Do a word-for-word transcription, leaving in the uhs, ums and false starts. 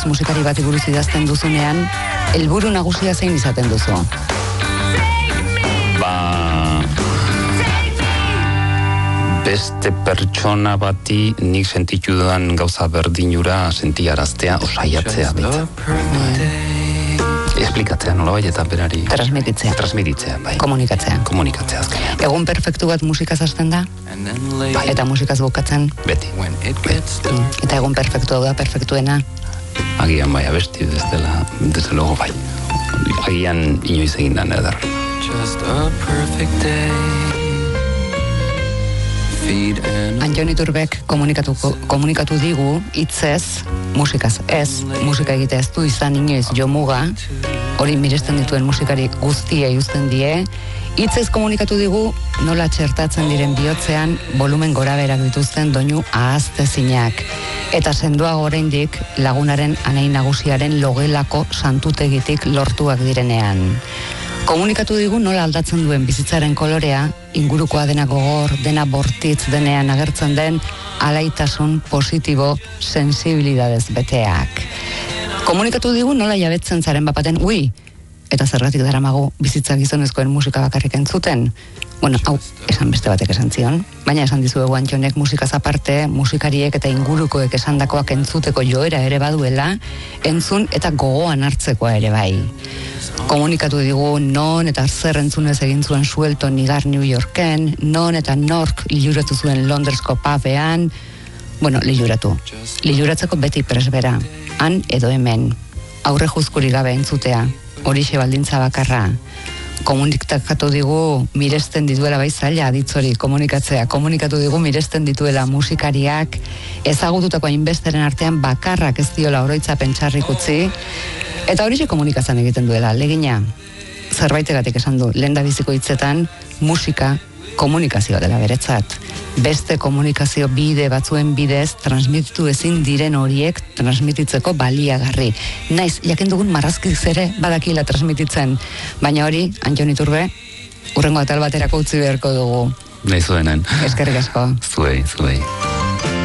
musikari bati buruz idazten duzunean, helburu nagusia zein izaten duzu? Ba... beste pertsona bati nik sentitu dudan gauza berdinura sentiaraztea, osaiatzea bita. Esplikatzea, nola bai, eta berari... Transmititzea. Transmititzea, bai. Komunikatzea. Komunikatzea, azkenean. Egun perfektu bat musikaz hasten da? Bai. Eta musikaz bukatzen? Beti. Beti. Eta egun perfektu da, perfektuena? Agian bai, abesti ez dela, desde luego bai. Agian inoiz egin da eder. Just a perfect day. Antxon Iturbek komunikatu, komunikatu digu hitzez, musikaz ez, musika egitea ez du izan inoiz jomuga, hori miresten dituen musikari guztiei uzten die, hitzez komunikatu digu nola txertatzen diren bihotzean volumen goraberak dituzten doinu ahaztezinak, eta sendoago oraindik lagunaren anai nagusiaren logelako santutegitik lortuak direnean. Komunikatu digu nola aldatzen duen bizitzaren kolorea, ingurukoa dena gogor, dena bortitz denean agertzen den alaitasun positibo sensibilidadez beteak. Komunikatu digu nola jabetzen zaren bapaten, ui, eta zergatik daramagu bizitza gizonezkoen musika bakarrik entzuten. Bueno, hau, esan beste batek esan zion, baina esan dizuegu Antxonek musikaz aparte, musikariek eta ingurukoek esandakoak entzuteko joera ere baduela, entzun eta gogoan hartzekoa ere bai. Komunikatu digu non eta zer entzunez egin zuen suelto nigar New Yorken, non eta nork liluratu zuen Londresko pubean, bueno, liluratu. Liluratzeko beti presbera, han edo hemen, aurre juzkuri gabe entzutea, horixe baldintza bakarra. Komunikatu digu miresten dituela bai zaila aditzori komunikatzea, komunikatu digu miresten dituela musikariak, ezagututako hainbesteren artean bakarrak ez diola oroitzapen txarrik utzi, eta horixe komunikazan egiten duela, legina, zerbaitegatik esan du, lehendabiziko hitzetan, musika komunikazioa dela beretzat. Beste komunikazio bide batzuen bidez transmititu ezin diren horiek transmititzeko baliagarri. Naiz, jakin dugun marrazkiz ere badakila transmititzen, baina hori, Antxon Iturbe, urrengo atal baterako utzi beharko dugu. Nahi zuenen. Eskerrik asko. Zuei, zuei.